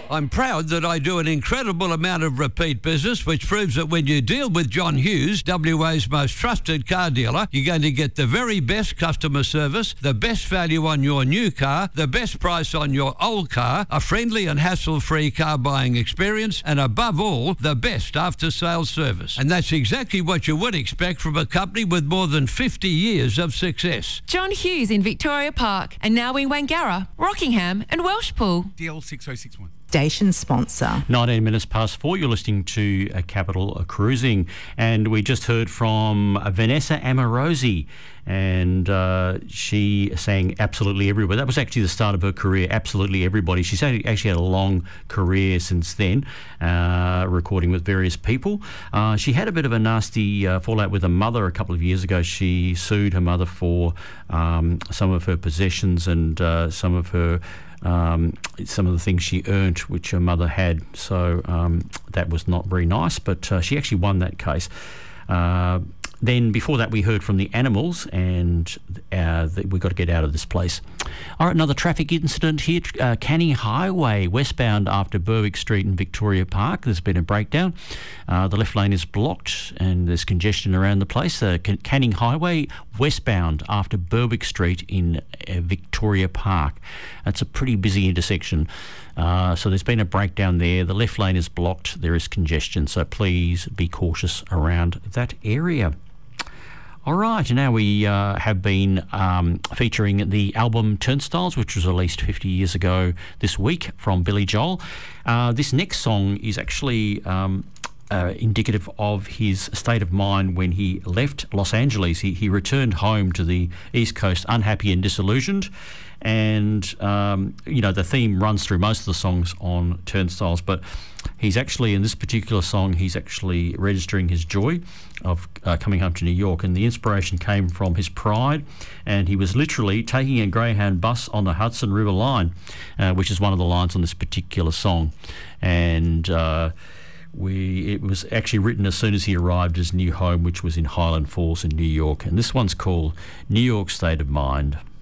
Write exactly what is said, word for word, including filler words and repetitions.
I'm proud that I do an incredible amount of repeat business, which proves that when you deal with John Hughes, W A's most trusted car dealer, you're going to get the very best customer service, the best value on your new car, the best price on your old car, a friendly and hassle-free car buying experience, and above all, the best after-sales service. And that's exactly what you would expect from a company with more than fifty years of success. John Hughes in Victoria Park, and now in Wangara, Rockingham and Welshpool. D L six oh six one. Station sponsor. nineteen minutes past four, you're listening to uh, Capital Cruising, and we just heard from uh, Vanessa Amorosi, and uh, she sang Absolutely Everywhere. That was actually the start of her career, Absolutely Everybody. She's actually had a long career since then, uh, recording with various people. Uh, she had a bit of a nasty uh, fallout with her mother a couple of years ago. She sued her mother for um, some of her possessions and uh, some of her Um, some of the things she earned, which her mother had. So um, that was not very nice, but uh, she actually won that case. Uh, then before that, we heard from the Animals, and uh, we've got to get out of this place. All right, another traffic incident here. Uh, Canning Highway, westbound after Berwick Street in Victoria Park. There's been a breakdown. Uh, the left lane is blocked and there's congestion around the place. Uh, Canning Highway, westbound after Berwick Street in uh, Victoria Park. That's a pretty busy intersection. Uh, so there's been a breakdown there. The left lane is blocked. There is congestion. So please be cautious around that area. All right, now we uh, have been um, featuring the album Turnstiles, which was released fifty years ago this week from Billy Joel. Uh, this next song is actually um, uh, indicative of his state of mind when he left Los Angeles. He, he returned home to the East Coast unhappy and disillusioned. And, um, you know, the theme runs through most of the songs on Turnstiles, but he's actually, in this particular song, he's actually registering his joy of uh, coming home to New York, and the inspiration came from his pride, and he was literally taking a Greyhound bus on the Hudson River line, uh, which is one of the lines on this particular song. And uh, we it was actually written as soon as he arrived at his new home, which was in Highland Falls in New York, and this one's called New York State of Mind.